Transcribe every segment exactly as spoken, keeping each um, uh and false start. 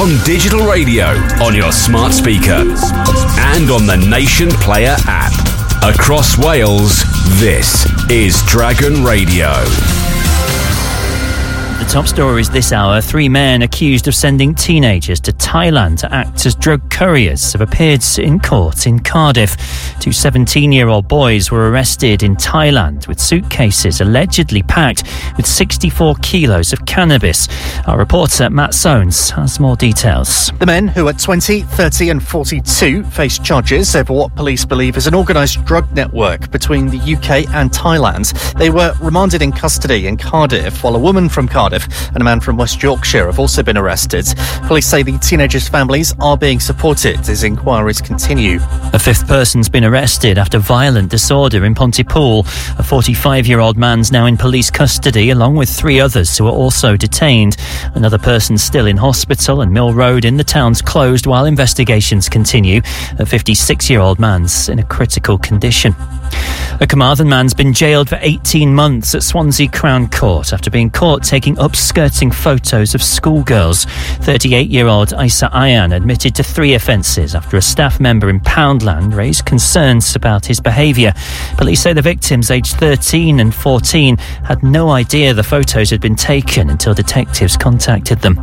on digital radio, on your smart speaker, and on the Nation Player app. Across Wales, this is Dragon Radio. The top stories this hour. Three men accused of sending teenagers to Thailand to act as drug couriers have appeared in court in Cardiff. Two seventeen-year-old boys were arrested in Thailand with suitcases allegedly packed with sixty-four kilos of cannabis. Our reporter Matt Soanes has more details. The men, who are twenty, thirty and forty-two, face charges over what police believe is an organised drug network between the U K and Thailand. They were remanded in custody in Cardiff, while a woman from Cardiff and a man from West Yorkshire have also been arrested. Police say the teenagers' families are being supported as inquiries continue. A fifth person's been arrested after violent disorder in Pontypool. A forty-five-year-old man's now in police custody, along with three others who are also detained. Another person's still in hospital, and Mill Road in the town's closed while investigations continue. A fifty-six-year-old man's in a critical condition. A Carmarthen man's been jailed for eighteen months at Swansea Crown Court after being caught taking upskirting photos of schoolgirls. thirty-eight-year-old Isa Ayan admitted to three offences after a staff member in Poundland raised concerns about his behaviour. Police say the victims, aged thirteen and fourteen, had no idea the photos had been taken until detectives contacted them.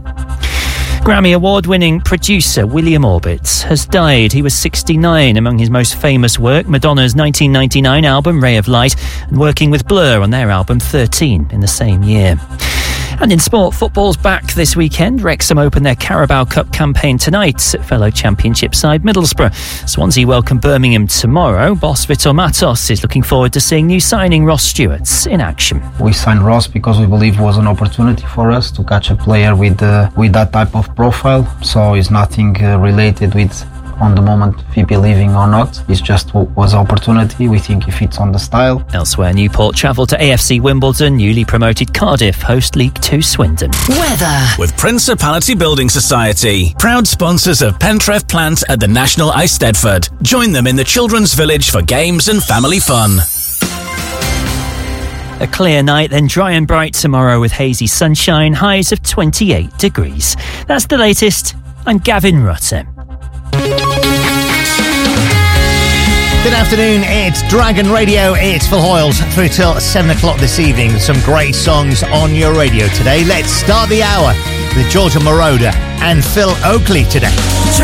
Grammy Award-winning producer William Orbit has died. He was sixty-nine. Among his most famous work, Madonna's nineteen ninety-nine album Ray of Light, and working with Blur on their album thirteen in the same year. And in sport, football's back this weekend. Wrexham open their Carabao Cup campaign tonight at fellow Championship side Middlesbrough. Swansea welcome Birmingham tomorrow. Boss Vitor Matos is looking forward to seeing new signing Ross Stewart in action. We signed Ross because we believe it was an opportunity for us to catch a player with uh, with that type of profile. So it's nothing uh, related with on the moment if he believing or not. It's just was opportunity. We think he fits on the style. Elsewhere, Newport travel to A F C Wimbledon. Newly promoted Cardiff host League Two Swindon. Weather with Principality Building Society, proud sponsors of Pentref Plant at the National Eisteddfod. Join them in the Children's Village for games and family fun. A clear night, then dry and bright tomorrow with hazy sunshine, highs of twenty-eight degrees. That's the latest. I'm Gavin Rutter. Good afternoon, it's Dragon Radio, it's Phil Hoyles through till seven o'clock this evening. Some great songs on your radio today. Let's start the hour with Georgia Moroder and Phil Oakley today.